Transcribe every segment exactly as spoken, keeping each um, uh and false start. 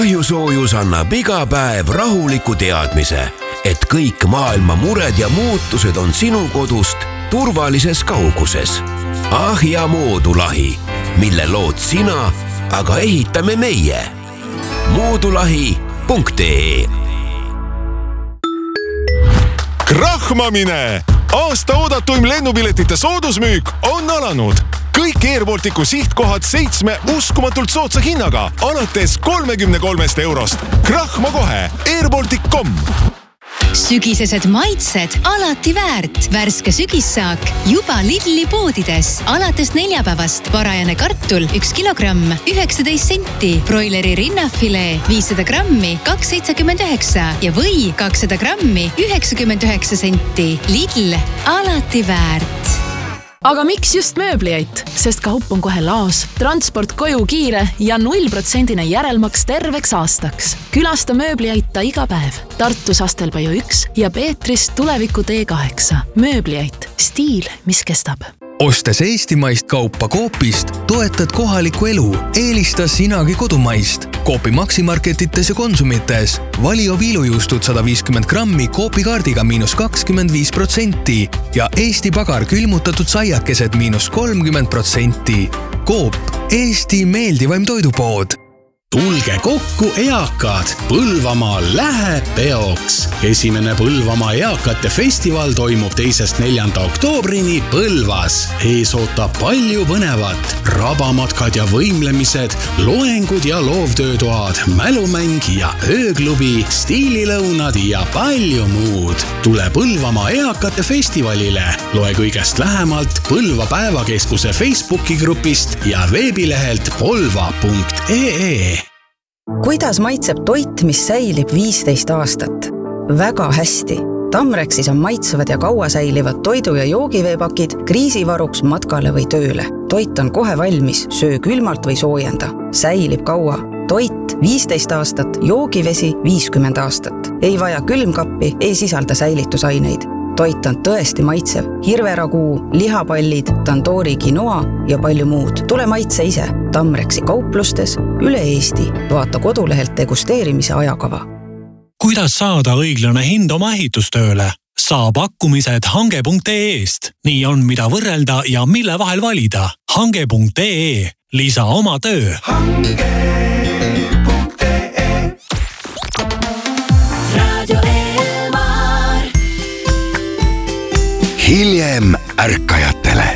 Ahjusoojus annab iga päev rahuliku teadmise, et kõik maailma mured ja muutused on sinu kodust turvalises kauguses. Ahja moodulahi, mille lood sina, aga ehitame meie. moodulahi punkt ee Krahmamine! Aasta oodatuim lennupiletite soodusmüük on alanud. Kõik Air Balticu sihtkohad seitsme uskumatult soodsa hinnaga alates kolmekümne kolmest eurost. Krahma kohe airbaltic punkt com. Sügisesed maitsed alati väärt. Värske sügissaak juba Lidli poodides. Alates neljapäevast parajane kartul üks kilogramm, üheksateist senti. Broileri rinnafilee viissada grammi, kaks seitsekümmend üheksa ja või kakssada grammi, üheksakümmend üheksa senti. Lidl alati väärt. Aga miks just mööbliait? Sest kaup on kohe laos, transport koju kiire ja null protsendine järelmaks terveks aastaks. Külasta mööbliaita iga päev. Tartus Astelpaju üks ja Peetris tuleviku tee kaheksa. Mööbliait. Stiil, mis kestab. Ostes eestimaist kaupa Coopist, toetad kohalikku elu. Eelista sinagi kodumaist. Coopi maksimarketites ja konsumites. Valio viilujuustud sada viiskümmend grammi Coopi kaardiga miinus kakskümmend viis protsenti ja Eesti pagar külmutatud saiakesed miinus kolmkümmend protsenti. Coop, Eesti meeldivaim toidupood. Tulge kokku eakad, Põlvamaal läheb peoks. Esimene Põlvamaa eakate festival toimub teisest neljanda oktoobrini Põlvas. Ees ootab palju põnevat. Rabamatkad ja võimlemised, loengud ja loovtöötoad, mälumäng ja ööklubi, stiililõunad ja palju muud. Tule Põlvamaa eakate festivalile. Loe kõigest lähemalt Põlva päevakeskuse Facebooki grupist ja veebilehelt polva punkt ee. Kuidas maitseb toit, mis säilib viisteist aastat? Väga hästi. Tamrexis on maitsevad ja kaua säilivad toidu- ja joogiveepakid kriisivaruks matkale või tööle. Toit on kohe valmis, söö külmalt või soojenda. Säilib kaua. Toit viisteist aastat, joogivesi viiskümmend aastat. Ei vaja külmkappi, ei sisalda säilitusaineid. Toit on tõesti maitsev. Hirveraguu, lihapallid, tandoori quinoa ja palju muud. Tule maitse ise. Tamrexi kauplustes üle Eesti. Vaata kodulehelt degusteerimise ajakava. Kuidas saada õiglane hind oma ehitustööle? Saa pakkumised hange punkt ee-st. Nii on mida võrrelda ja mille vahel valida. hange punkt ee. Lisa oma töö. hange punkt ee. Radio Elmar. Hiljem ärkajatele.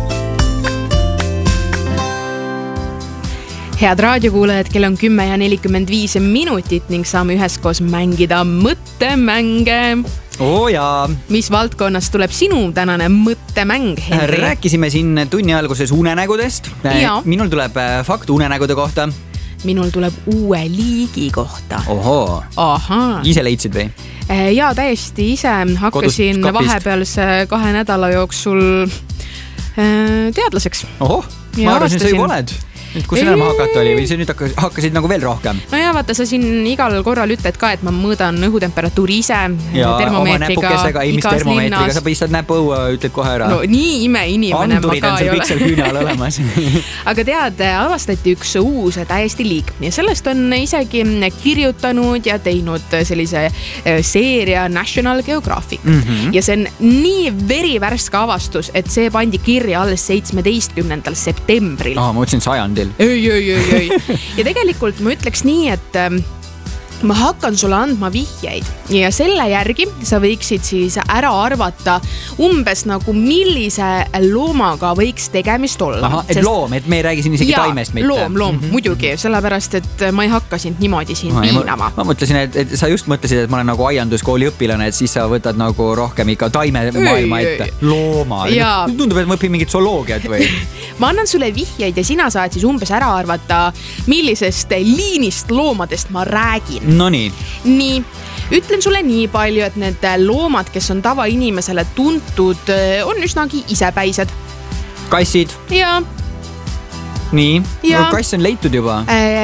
Head raadiokuulajad, kell on kümme ja nelikümmend viis minutit ning saame üheskoos mängida mõttemänge. Oo jaa. Mis valdkonnas tuleb sinu tänane mõttemäng, Henri? Rääkisime siin tunni alguses unenägudest. Ja. Minul tuleb fakt unenägude kohta. Minul tuleb uue liigi kohta. Ohoo. Ahaa. Ise leidsid või? Jaa, täiesti ise. Hakkasin vahepealse kahe nädala jooksul teadlaseks. Oho, ma arvasin, sa juba oled. Kus enam hakata oli või sa nüüd hakkasid nagu veel rohkem? No ja vaata, sa siin igal korral ütled ka, et ma mõõdan õhutemperatuuri ise ja termomeetriga. Oma näpukesega, ei mis termomeetriga, sa pistad näpu õue, ütled kohe ära. No nii ime inimene Andurid ma ka ei ole. Andurid on sul kõik seal küüne all olemas. Aga tead, avastati üks uus täiesti liik ja sellest on isegi kirjutanud ja teinud sellise seeria National Geographic. Mm-hmm. Ja see on nii verivärske avastus, et see pandi kirja alles seitsmeteistkümnendal septembril. Ah, ma mõtlesin sajandil. Ei, ei, ei, ei. Ja tegelikult ma ütleks nii, et ma hakkan sulle andma vihjeid ja selle järgi sa võiksid siis ära arvata umbes nagu millise loomaga võiks tegemist olla. Aha, et Sest... loom, et me ei räägi siin isegi ja, taimest mitte. loom, loom, mm-hmm. muidugi, sellepärast, et ma ei hakka sind niimoodi siin no, viinama. Ma, ma mõtlesin, et, et sa just mõtlesid, et ma olen nagu aianduskooli õpilane, et siis sa võtad nagu rohkem ikka taime maailma ette. Looma. Ja... Tundub, et ma õpin mingit zooloogiat või? Ma annan sulle vihjeid ja sina saad siis umbes ära arvata, millisest liinist loomadest ma räägin. No nii. Nii, ütlen sulle nii palju, et need loomad, kes on tavainimesele tuntud, on üsnagi isepäised. Kassid? Ja. Nii, ja. No, kass on leitud juba. Äh,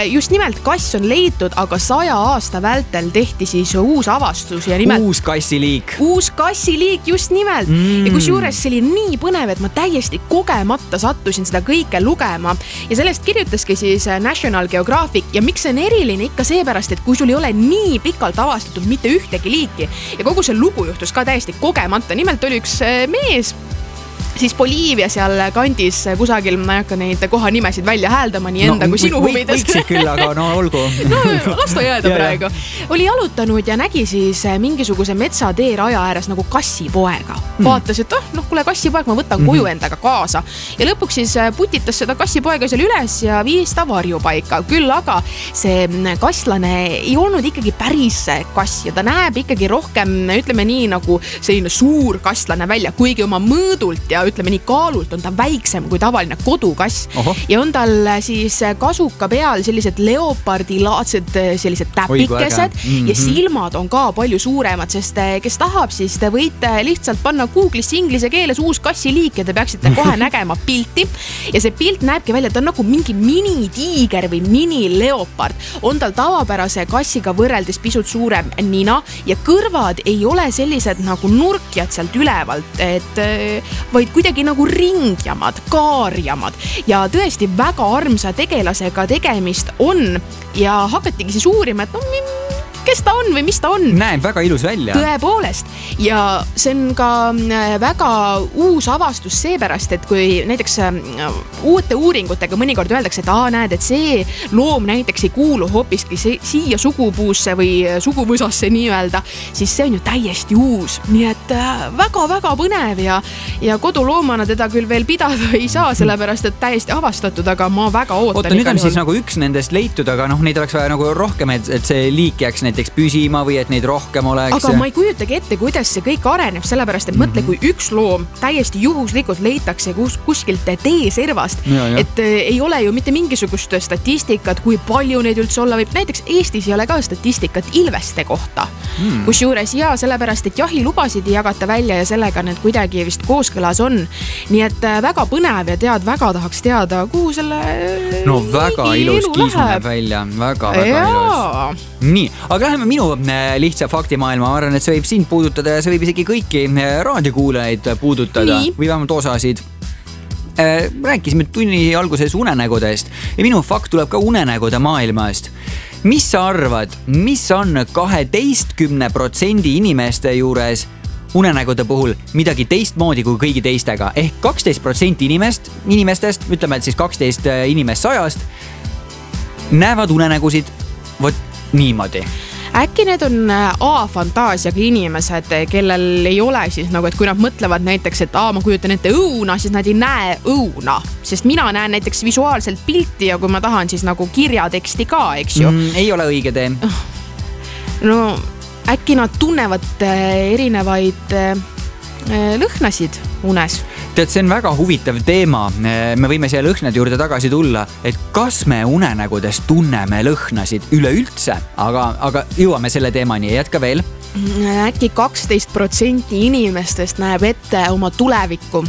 just nimelt kass on leitud, aga saja aasta vältel tehti siis uus avastus ja nimelt uus kassiliik. Uus kassiliik, just nimelt. Mm. Ja kus juures see oli nii põnev, et ma täiesti kogemata sattusin seda kõike lugema. Ja sellest kirjutaski siis National Geographic ja miks see on eriline ikka seepärast, et kui sul ei ole nii pikalt avastatud mitte ühtegi liiki ja kogu see lugu juhtus ka täiesti kogemata. Nimelt oli üks mees, siis Boliivia seal kandis kusagil, ma ei hakka neid koha nimesid välja hääldama nii enda no, kui sinu huvides. Võiksid küll, aga no olgu. No las ta jääda praegu. Oli jalutanud ja nägi siis mingisuguse metsatee raja ääres nagu kassipoega. Vaatas, et oh, noh, kuule kassipoeg, ma võtan koju endaga kaasa. Ja lõpuks siis putitas seda kassipoega seal üles ja viis ta varjupaika. Küll aga see kasslane ei olnud ikkagi päris kass ja ta näeb ikkagi rohkem, ütleme nii nagu selline suur kasslane välja, kuigi oma mõõdult ja ütleme nii kaalult on ta väiksem kui tavaline kodukass. Oho. Ja on tal siis kasuka peal sellised leopardilaadsed sellised täpikesed mm-hmm. ja silmad on ka palju suuremad, sest kes tahab, siis te võite lihtsalt panna Google'isse inglise keeles uus kassiliik ja te peaksite kohe nägema pilti ja see pilt näebki välja, et ta on nagu mingi mini-tiiger või mini-leopard. On tal tavapärase kassiga võrreldes pisut suurem nina ja kõrvad ei ole sellised nagu nurkjad sealt ülevalt, et vaid kuidagi nagu ringjamad, kaarjamad ja tõesti väga armsa tegelasega tegemist on ja hakatigi siis uurima, et no kes ta on või mis ta on. Näeb väga ilus välja. Tõepoolest. Ja see on ka väga uus avastus seepärast, et kui näiteks uute uuringutega mõnikord öeldakse, et aa, näed, et see loom näiteks ei kuulu hoopiski siia sugupuusse või suguvõsasse nii öelda, siis see on ju täiesti uus. Nii et väga-väga põnev ja, ja koduloomana teda küll veel pidada ei saa, sellepärast, et täiesti avastatud, aga ma väga ootan. Oota, nüüd on siis nagu üks nendest leitud, aga noh, neid oleks vaja nagu rohkem, et, et see liik jääks näiteks püsima või et neid rohkem oleks. Aga ma ei kujutagi ette, kuidas see kõik areneb, sellepärast, et mm-hmm. mõtle, kui üks loom täiesti juhuslikult leitakse kus, kuskilt teeservast, ja, ja. et ei ole ju mitte mingisugust statistikat, kui palju neid üldse olla võib. Näiteks Eestis ei ole ka statistikat ilveste kohta, mm. kus juures ja sellepärast, et jahilubasid ei jagata välja ja sellega need kuidagi vist kooskõlas on. Nii et väga põnev ja tead, väga tahaks teada, kuhu selle no väga ilus kiisu näeb välja, väga, väga ja. ilus. Nii, aga läheme minu lihtsa faktimaailma. Ma arvan, et see võib sind puudutada ja see võib isegi kõiki raadiokuulajaid puudutada Nii. või vähemalt osasid. Rääkisime tunni alguses unenägudest ja minu fakt tuleb ka unenägude maailmast. Mis sa arvad, mis on kaheteistkümne protsendi inimeste juures unenägude puhul midagi teistmoodi kui kõigi teistega? Ehk kaksteist protsenti inimest, inimestest, ütleme, et siis kaksteist inimest sajast, näevad unenägusid võt niimoodi. Äkki need on A-fantaasiaga inimesed, kellel ei ole siis nagu, et kui nad mõtlevad näiteks, et A, ma kujutan ette õuna, siis nad ei näe õuna. Sest mina näen näiteks visuaalselt pilti ja kui ma tahan siis nagu kirjateksti ka, eks ju. Mm, ei ole õige tee. No äkki nad tunnevad erinevaid lõhnasid unes. Tead, see on väga huvitav teema. Me võime siia lõhnade juurde tagasi tulla, et kas me unenägudes tunneme lõhnasid üleüldse, aga, aga jõuame selle teemani ja jätka veel. Äkki kaksteist protsenti inimestest näeb ette oma tulevikku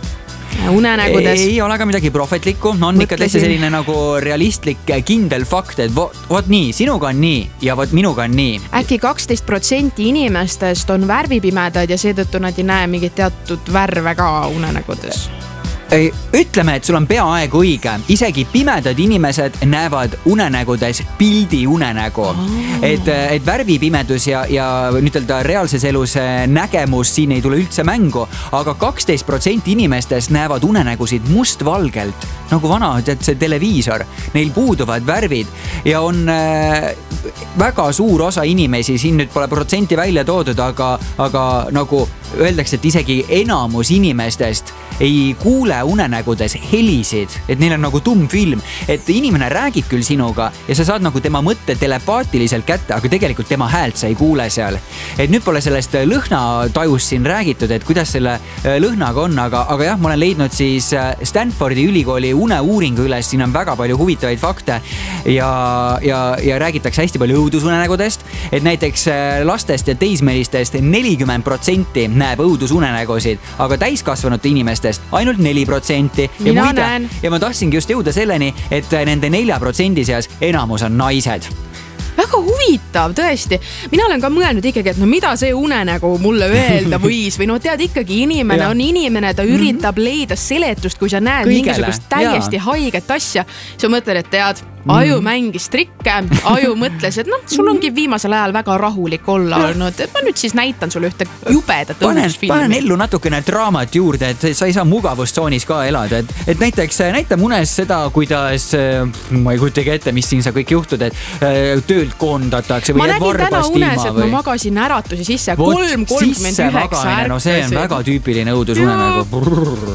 unenägudes. Ei ole ka midagi prohvetlikku, no on Mõtlesin. ikka täitsa selline nagu realistlik kindel fakt, et vot, vot nii, sinuga on nii ja vot minuga on nii. Äkki kaksteist protsenti inimestest on värvipimedad ja seetõttu nad ei näe mingit teatud värve ka unenägudes. Ütleme, et sul on peaaegu õige. Isegi pimedad inimesed näevad unenägudes pildi unenägu. Et, et värvipimedus ja, ja nüüd öelda reaalses elus nägemus siin ei tule üldse mängu, aga kaksteist protsenti inimestest näevad unenägusid mustvalgelt, nagu vana, et see televiisor. Neil puuduvad värvid ja on äh, väga suur osa inimesi, siin nüüd pole protsenti välja toodud, aga, aga nagu öeldakse, et isegi enamus inimestest ei kuule unenägudes helisid, et neil on nagu tumm film, et inimene räägib küll sinuga ja sa saad nagu tema mõtte telepaatiliselt kätte, aga tegelikult tema häält sa ei kuule seal. Et nüüd pole sellest lõhnatajust siin räägitud, et kuidas selle lõhnaga on, aga, aga jah, ma olen leidnud siis Stanfordi ülikooli uneuuringu üles, siin on väga palju huvitavaid fakte ja, ja, ja räägitakse hästi palju õudusunenägudest et näiteks lastest ja teismelistest nelikümmend protsenti näeb õudusunenägusid, aga täiskasvanute inimestest ainult neli protsenti. Mina näen. Ja ma tahtsingi just jõuda selleni, et nende nelja protsendi seas enamus on naised. Väga huvitav, tõesti. Mina olen ka mõelnud ikkagi, et no mida see unenägu mulle öelda võis või no tead ikkagi inimene ja. on inimene, ta üritab leida seletust, kui sa näed Kõigele. mingisugust täiesti ja. haiget asja. Sa mõtled, et tead, aju mängis trikke, aju mõtles, et noh, sul ongi viimasel ajal väga rahulik olla olnud, et ma nüüd siis näitan sulle ühte jubedat õudusfilmi. Panen ellu natukene draamat juurde, et sa ei saa mugavustsoonis ka elada, et, et näiteks näita munes seda, kuidas, ma ei kutegi ette, mis siin sa kõik juhtud, et töölt koondatakse või ma nägin täna unes, et ma magasin äratusi sisse kolm kolmkümmend üheksa no see on väga tüüpiline õudusunenägu.